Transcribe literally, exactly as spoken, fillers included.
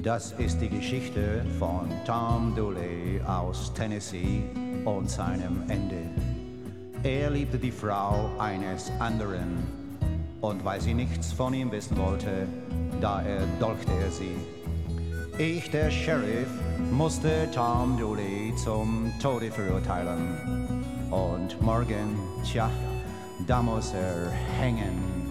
Das ist die Geschichte von Tom Dooley aus Tennessee und seinem Ende. Er liebte die Frau eines anderen und weil sie nichts von ihm wissen wollte, da erdolchte er sie. Ich, der Sheriff, musste Tom Dooley zum Tode verurteilen. Und morgen, tja, da muss er hängen.